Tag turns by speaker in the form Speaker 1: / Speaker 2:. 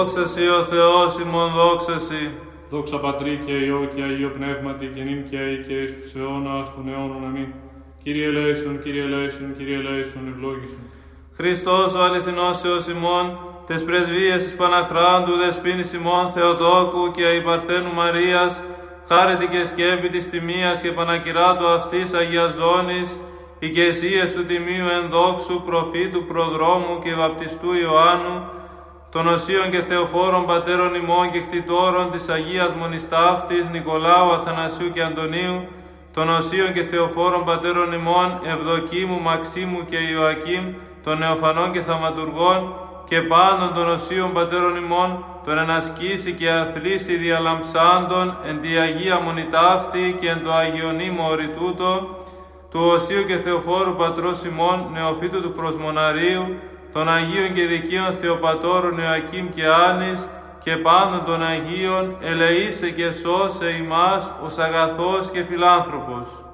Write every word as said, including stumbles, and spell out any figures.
Speaker 1: Δόξα Συ ο Θεός ημών, δόξα Συ.
Speaker 2: Δόξα Πατρί και Υιό και Αγίο Πνεύματι και νυν και αεί και εις τους αιώνας των αιώνων. Αμήν. Κύριε ελέησον, Κύριε ελέησον, Κύριε ελέησον, ευλόγησον.
Speaker 1: Χριστός ο αληθινός Θεός ημών, τες πρεσβείες της Παναχράντου δεσποίνης ημών Θεοτόκου και η Παρθένου Μαρίας, χάρητη και σκέπη της τιμίας και πανακυράτου αυτής αγιαζώνης, οι κεσίες του τιμίου ενδόξου προφήτου προδρόμου και βαπτιστού Ιωάννου, των οσίων και θεοφόρων πατέρων ημών και κτητόρων της Αγίας Μονιστάφτης Νικολάου, Αθανασίου και Αντωνίου, των οσίων και θεοφόρων πατέρων ημών Ευδοκίμου, Μαξίμου και Ιωακίμ, των νεοφανών και θαυματουργών, και πάντων των οσίων πατέρων ημών, τον ενασκήσει και αθλήσει διαλαμψάντων εν τη Αγία Μονιτάφτη και εν το Αγιονίμο οριτούτο, του οσίου και θεοφόρου πατρός ημών, νεοφύτου του προσμοναρίου, των Αγίων και δικαίων Θεοπατώρων Ιωακίμ και Άνης, και πάντων των Αγίων, ελεήσε και σώσε ημάς ως αγαθός και φιλάνθρωπος.